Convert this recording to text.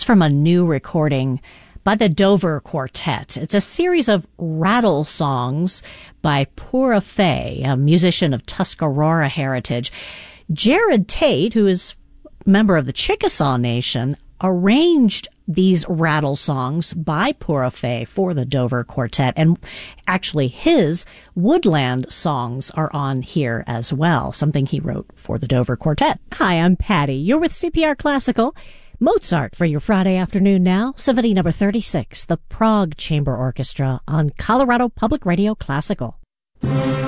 from a new recording by the Dover Quartet. It's a series of rattle songs by Pura Fay, a musician of Tuscarora heritage. Jared Tate, who is a member of the Chickasaw Nation, arranged these rattle songs by Pura Fay for the Dover Quartet. And actually, his woodland songs are on here as well, something he wrote for the Dover Quartet. Hi, I'm Patty. You're with CPR Classical. Mozart for your Friday afternoon now. Symphony number 36, the Prague Chamber Orchestra on Colorado Public Radio Classical.